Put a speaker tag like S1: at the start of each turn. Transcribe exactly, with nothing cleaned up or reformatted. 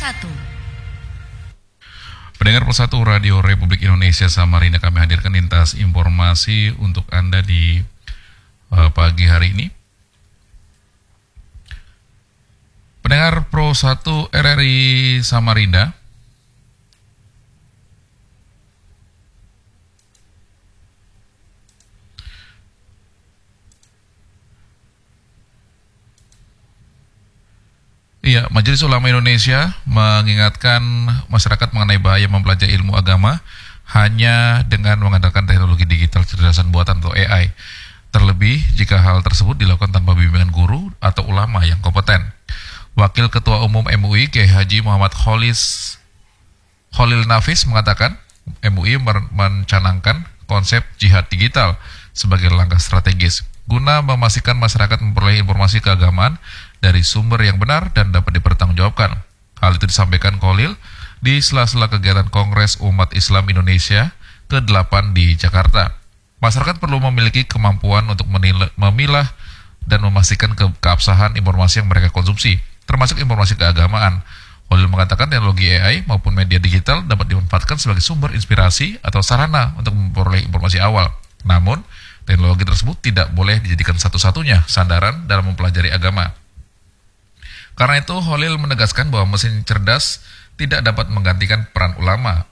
S1: satu.
S2: Pendengar Pro satu Radio Republik Indonesia Samarinda, kami hadirkan lintas informasi untuk Anda di uh, pagi hari ini. Pendengar Pro satu R R I Samarinda, Iya, Majelis Ulama Indonesia mengingatkan masyarakat mengenai bahaya mempelajari ilmu agama hanya dengan mengandalkan teknologi digital cerdasan buatan atau A I. Terlebih jika hal tersebut dilakukan tanpa bimbingan guru atau ulama yang kompeten. Wakil Ketua Umum M U I Kiai Haji Muhammad Kholis Khalil Nafis mengatakan M U I mencanangkan konsep jihad digital sebagai langkah strategis guna memastikan masyarakat memperoleh informasi keagamaan dari sumber yang benar dan dapat dipertanggungjawabkan. Hal itu disampaikan Khalil di sela-sela kegiatan Kongres Umat Islam Indonesia ke delapan di Jakarta. Masyarakat perlu memiliki kemampuan untuk menila, memilah dan memastikan ke, keabsahan informasi yang mereka konsumsi, termasuk informasi keagamaan. Khalil mengatakan teknologi A I maupun media digital dapat dimanfaatkan sebagai sumber inspirasi atau sarana untuk memperoleh informasi awal. Namun, teknologi tersebut tidak boleh dijadikan satu-satunya sandaran dalam mempelajari agama. Karena itu, Khalil menegaskan bahwa mesin cerdas tidak dapat menggantikan peran ulama